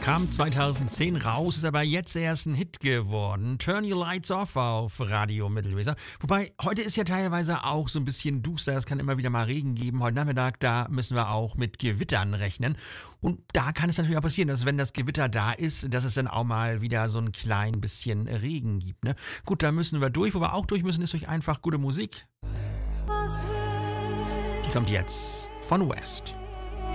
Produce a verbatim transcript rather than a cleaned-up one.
Kam zweitausendzehn raus, ist aber jetzt erst ein Hit geworden. Turn Your Lights Off auf Radio Mittelweser. Wobei, heute ist ja teilweise auch so ein bisschen duster. Es kann immer wieder mal Regen geben. Heute Nachmittag, da müssen wir auch mit Gewittern rechnen. Und da kann es natürlich auch passieren, dass wenn das Gewitter da ist, dass es dann auch mal wieder so ein klein bisschen Regen gibt. Ne? Gut, da müssen wir durch. Wo wir auch durch müssen, ist durch einfach gute Musik. Die kommt jetzt von West.